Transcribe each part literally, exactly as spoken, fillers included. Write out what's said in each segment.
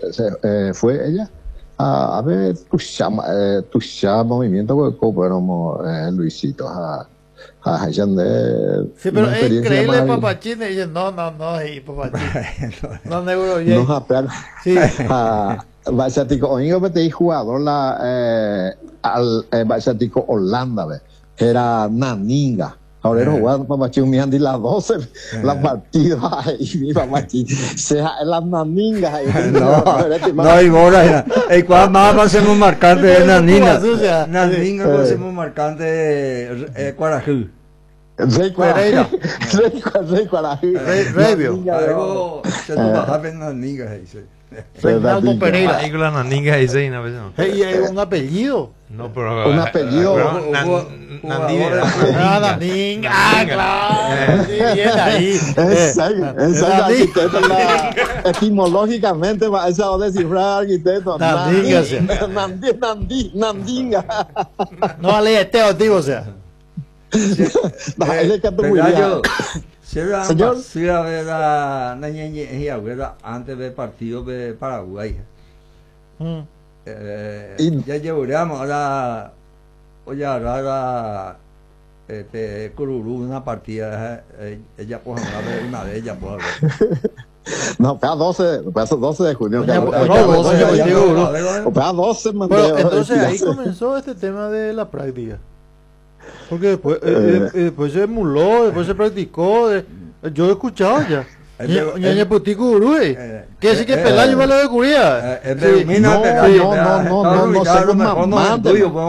se, eh, fue ella a, a ver tu llama, eh, tu llama movimiento que como eh, Luisito a a de sí, pero es increíble Papachín y dice no no no y Papachín no neuro no ja sí a Bachatico oigo que te jugador la eh, al eh, Bachatico Holanda ve era Naninga. Ahora era jugando Papachín, me han dicho las doce, las partidas y mi Papachín, sea las naningas. No, no, y ahora, y cuando más hacemos marcante de naninga, naninga no hacemos marcante de Cuarajú. Rey Pereira, Rey Cuarajú, Rey Algo se toma en naningas, dice. Reinaldo Pereira. Ahí con las naningas dice una vez. Y hay un apellido. No, pero un apellido. Nandinga. Ah, Naninga. Ah, claro. Sí, bien ahí. Exacto. Etimológicamente, esa de descifrar arquitecto. Nandinga. Nandinga. No vale este digo, o sea. Señor, sí, a ver, la niña, antes del partido de Paraguay. Mm. Eh, y, ya llevaríamos ahora, oye, ahora, este, Cururú, una partida, eh, ella puede hablar una de ellas, puede hablar. No, para doce, para doce de junio. Para doce, pero entonces ahí comenzó este tema de la práctica. Porque después, eh, eh, después se emuló, después se practicó. De, yo he escuchado ya. Ñaña Putico Uruguay. Que sí que Pelayo me lo descubría. No, no, no, no, según mamá.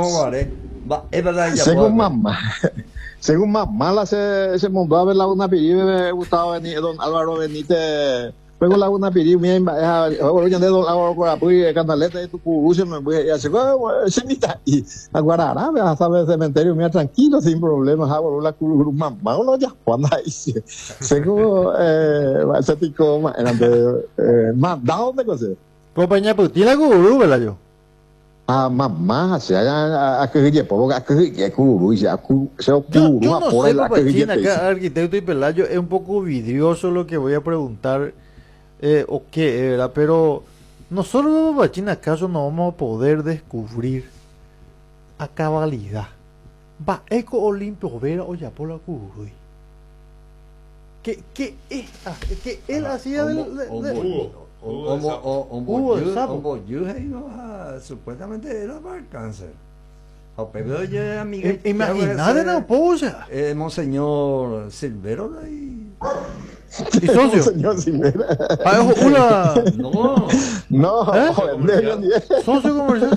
Según mamá. Según mamá se, se montó a ver la una piri, me gustaba venir, don Álvaro Benítez. Luego la una piri, mía, ya de don Álvaro Corapuy, cantaleta de tu curuce, me voy a hacer, y a Guarará, a saber el cementerio, mira, tranquilo, sin problemas, hago la cururu, mamá, no ya, cuando ahí, según, eh, ese tico, eran de, mandado de cosas. Compañía, pues tiene la cururu, ¿verdad yo? Ah, mamá, se haya a que poco a que cururu, ya, se ocurrió, yo no sé, Papachín, acá, arquitecto y Pelayo, es un poco vidrioso lo que voy a preguntar. Eh, o qué era, pero nosotros Papachín acaso no vamos a poder descubrir a cabalidad va eco Olimpio Vera o ya por la Curui que que es que él hacía del supuestamente era para el cáncer. Imagínate la posa. Eh, Monseñor Silvero y ¿Y socio? Señor Silvera. Ah, una... No. No. ¿Eh? Socio comercial.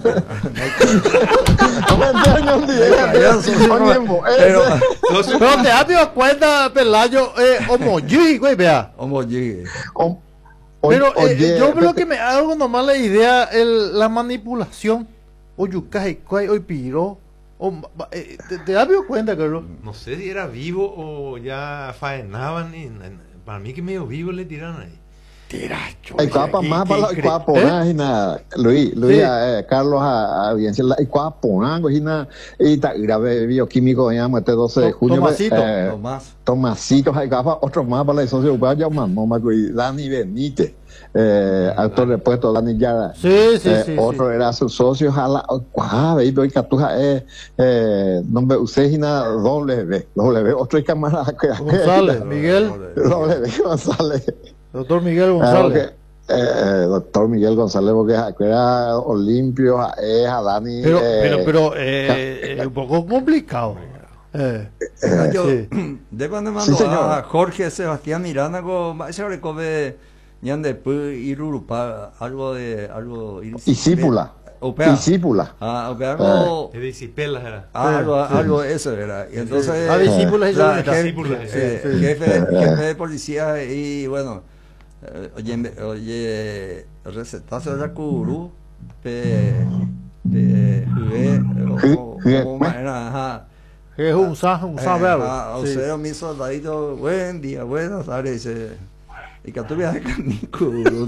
Pero pero te has dado cuenta, Pelayo, eh, homoyui, güey, vea. Homoyui. Pero eh, yo creo que me hago nomás la idea, el, la manipulación. O yucay, cuay, o piro. O, eh, ¿te, ¿Te has dado cuenta, Carlos? No sé si era vivo o ya faenaban. Y, para mí que medio vivo le tiraron ahí. Tiracho. Hay capa más para los cuapos, nada. Luis, Luis, Carlos, a audiencia, hay cuapos, y nada. Y grave bioquímico, llama este doce de junio. Tomasito. Tomás. Tomasitos, hay capa, otro más para el socio, para ya mamá, Dani Benítez. Eh, actor de puesto Dani Yara, sí, sí, eh, sí, otro sí. Era su socio, jala, ah, veis, veis, catuja, eh, eh, nombre, usted y nada, doble B, doble B, otro es camarada, González, Miguel, doble B, González, doctor Miguel González, eh, eh, doctor Miguel González, porque era Olimpio, es a Dani, pero, eh, pero, pero, eh, es un poco complicado. Eh, eh, yo, sí. De cuando mandó sí, a Jorge Sebastián Miranda, con ese recoge Ñan después ir Urupa, algo de algo discípula. Discípula. Ah, o algo de discipelas era. Ah, algo, algo eso era. Y entonces ah, discípula es la jefe, jefe, jefe, jefe de policía y bueno, oye, oye, recetazo de la Curú, pe pe como manera, ajá. Es un sa, un saber. Ah, o sea, mi soldadito, buen día, buenas tardes. Y que tú viajas con mi Curú.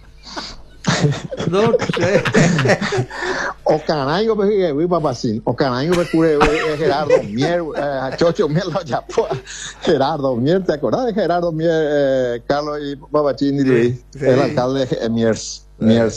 No sé. O canayo pues voy papacín. O canayo pues cure Gerardo Mier, Chocho Mier lo ya Gerardo Mier, ¿te acordás de Gerardo Mier, Carlos y Papachín y Luis? El alcalde Miers. Miers.